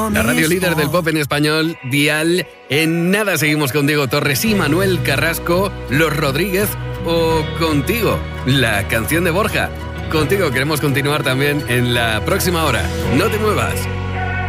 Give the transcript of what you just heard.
La radio líder del pop en español, Dial. En nada seguimos con Diego Torres y Manuel Carrasco, Los Rodríguez o Contigo, la canción de Borja. Contigo queremos continuar también en la próxima hora. No te muevas.